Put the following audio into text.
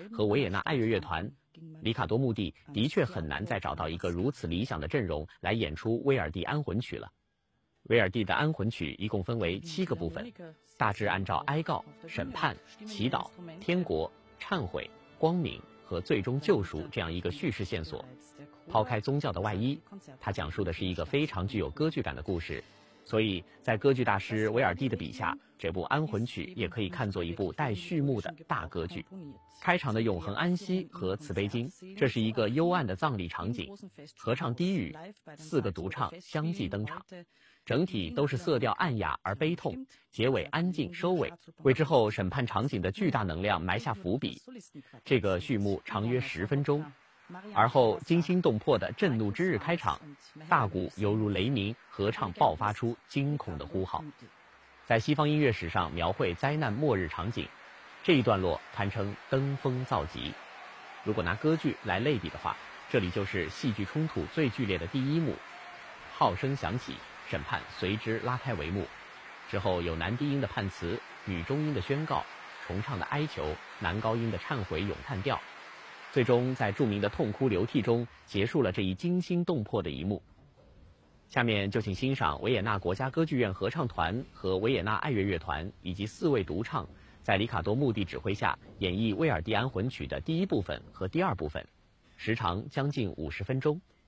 和维也纳爱乐乐团，里卡多·穆蒂的确很难再找到一个如此理想的阵容来演出威尔第安魂曲了。威尔第的安魂曲一共分为7个部分，大致按照哀告、审判、祈祷、天国、忏悔、光明和最终救赎这样一个叙事线索。抛开宗教的外衣，它讲述的是一个非常具有歌剧感的故事。所以在歌剧大师维尔第的笔下，这部安魂曲也可以看作一部带序幕的大歌剧。开场的永恒安息和慈悲经，这是一个幽暗的葬礼场景，合唱低语，4个独唱相继登场，整体都是色调暗哑而悲痛，结尾安静收尾，为之后审判场景的巨大能量埋下伏笔。这个序幕长约10分钟，而后惊心动魄的震怒之日开场，大鼓犹如雷鸣，合唱爆发出惊恐的呼号。在西方音乐史上描绘灾难末日场景，这一段落堪称登峰造极。如果拿歌剧来类比的话，这里就是戏剧冲突最剧烈的第一幕。号声响起，审判随之拉开帷幕，之后有男低音的判词，女中音的宣告，重唱的哀求，男高音的忏悔咏叹调，最终在著名的痛哭流涕中结束了这一惊心动魄的一幕。下面就请欣赏维也纳国家歌剧院合唱团和维也纳爱乐乐团以及4位独唱在里卡多·穆蒂指挥下演绎威尔第安魂曲的第1部分和第2部分，时长将近50分钟。